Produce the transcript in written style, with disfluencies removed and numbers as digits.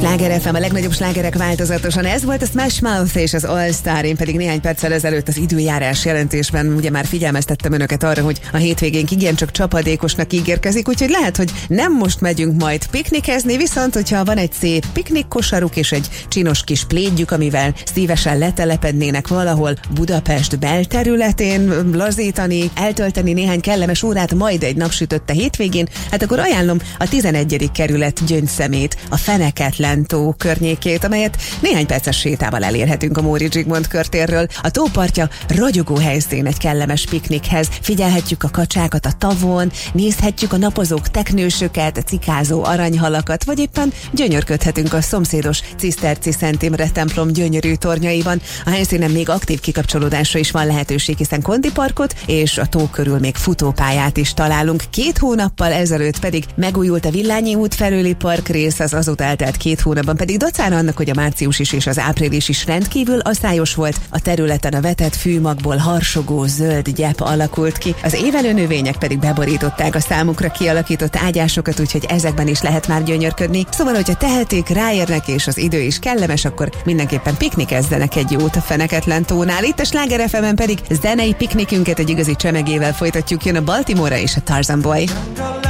Sláger FM, a legnagyobb slágerek változatosan. Ez volt a Smash Mouth és az All Star. Én pedig néhány perccel ezelőtt az időjárás jelentésben ugye már figyelmeztettem önöket arra, hogy a hétvégénk igencsak csapadékosnak ígérkezik, úgyhogy lehet, hogy nem most megyünk majd piknikezni, viszont hogyha van egy szép piknikkosaruk és egy csinos kis plédjük, amivel szívesen letelepednének valahol Budapest belterületén, lazítani, eltölteni néhány kellemes órát, majd egy napsütötte hétvégén, hát akkor ajánlom a 11. kerület gyöngyszemét, a Feneketlen-tó környékét, amelyet néhány perces sétával elérhetünk a Móricz Zsigmond körtérről. A tópartja ragyogó helyszín egy kellemes piknikhez, figyelhetjük a kacsákat a tavon, nézhetjük a napozók teknősöket, cikázó aranyhalakat, vagy éppen gyönyörködhetünk a szomszédos Ciszterci Szent Imre templom gyönyörű tornyaiban. A helyszínen még aktív kikapcsolódásra is van lehetőség, hiszen kondiparkot és a tó körül még futópályát is találunk. 2 hónappal ezelőtt pedig megújult a Villányi út felőli parkrész, az azóta eltelt 2 hónapban pedig dacára annak, hogy a március is és az április is rendkívül aszályos volt, a területen a vetett fűmagból harsogó zöld gyep alakult ki. Az évelő növények pedig beborították a számukra kialakított ágyásokat, úgyhogy ezekben is lehet már gyönyörködni. Szóval, hogyha tehetik, ráérnek és az idő is kellemes, akkor mindenképpen piknikezzenek egy jót a Feneketlen-tónál. Itt a Sláger FM-en pedig zenei piknikünket egy igazi csemegével folytatjuk, jön a Baltimore és a Tarzan Boy.